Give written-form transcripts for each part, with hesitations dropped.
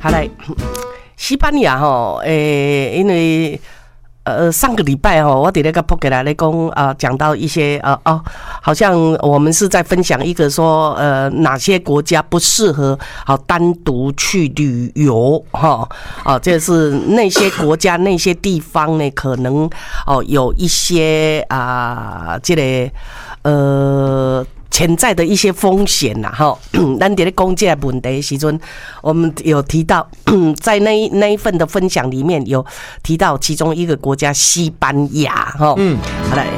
好来，西班牙哈，因为上个礼拜哈，我伫那个 podcast 来讲讲到一些好像我们是在分享一个说哪些国家不适合单独去旅游哈这是那些国家那些地方呢，可能有一些这个潜在的一些风险呐，哈，咱在咧讲这个问题的时阵，我们有提到，在那一份的分享里面有提到其中一个国家西班牙，哈，好来，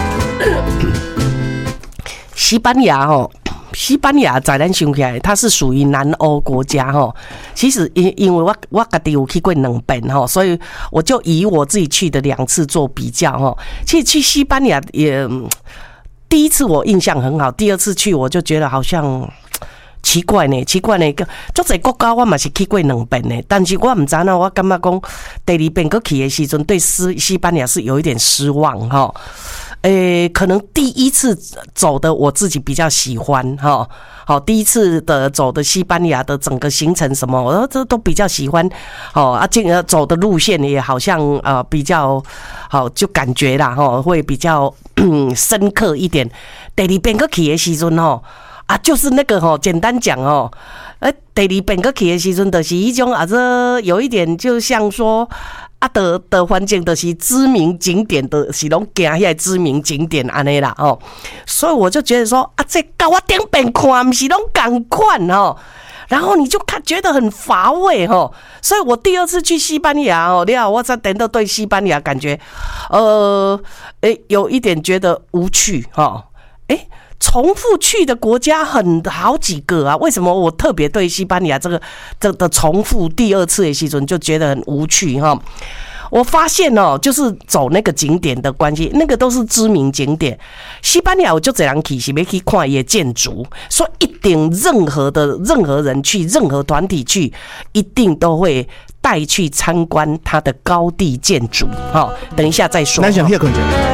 西班牙哈。西班牙在咱想起来，它是属于南欧国家哈。其实因为我自己有去过2遍哈，所以我就以我自己去的2次做比较哈。其实去西班牙也。第一次我印象很好，第二次去我就觉得好像奇怪呢，足侪国家我嘛是去过2遍呢，但是我唔知道，我感觉讲第2遍去的时阵，对西班牙是有一点失望哈。可能第一次走的我自己比较喜欢哈。好，第一次的走的西班牙的整个行程什么，我这都比较喜欢。走的路线也好像比较好，就感觉啦哈，会比较深刻一点。第2遍去的时阵吼就是那个简单讲第2遍去的时阵就是一种这有一点就像说。的环境就是知名景点的，是拢行遐知名景点安尼啦所以我就觉得说这跟我顶遍看不是拢同款然后你就觉得很乏味所以我第2次去西班牙我才等到对西班牙感觉有一点觉得无趣重复去的国家好几个啊，为什么我特别对西班牙这的重复第2次的时阵就觉得很无趣我发现就是走那个景点的关系，那个都是知名景点。西班牙有就这样去是要去看一些建筑，所以一定任何人去，任何团体去，一定都会带去参观它的高地建筑。等一下再说。 咱想遐看者。